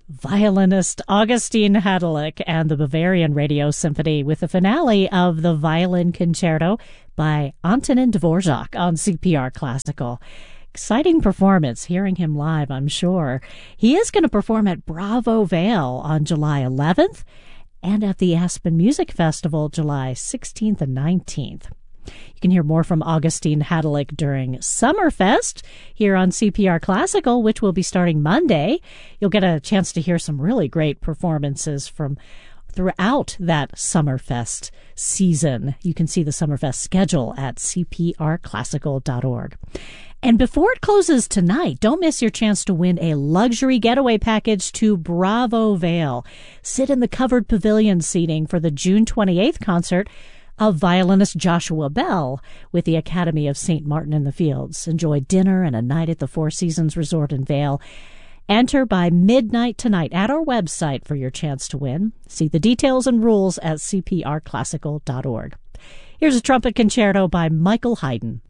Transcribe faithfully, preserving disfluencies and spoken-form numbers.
violinist Augustine Hadelich and the Bavarian Radio Symphony with the finale of the Violin Concerto by Antonin Dvorak on C P R Classical. Exciting performance, hearing him live, I'm sure. He is going to perform at Bravo Vale on July eleventh and at the Aspen Music Festival July sixteenth and nineteenth. You can hear more from Augustine Hadelich during Summerfest here on C P R Classical, which will be starting Monday. You'll get a chance to hear some really great performances from throughout that Summerfest season. You can see the Summerfest schedule at c p r classical dot org. And before it closes tonight, don't miss your chance to win a luxury getaway package to Bravo Vale. Sit in the covered pavilion seating for the June twenty-eighth concert of violinist Joshua Bell with the Academy of Saint Martin in the Fields. Enjoy dinner and a night at the Four Seasons Resort in Vail. Enter by midnight tonight at our website for your chance to win. See the details and rules at c p r classical dot org. Here's a trumpet concerto by Michael Haydn.